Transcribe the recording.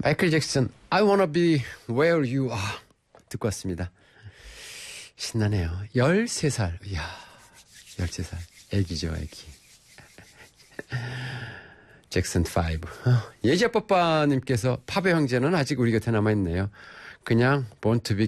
마이클 잭슨, I wanna be where you are. 듣고 왔습니다. 신나네요. 13살. 이야, 13살. 애기죠, 애기. 잭슨 5. 예지아빠빠님께서 팝의 황제는 아직 우리 곁에 남아있네요. 그냥 Born to be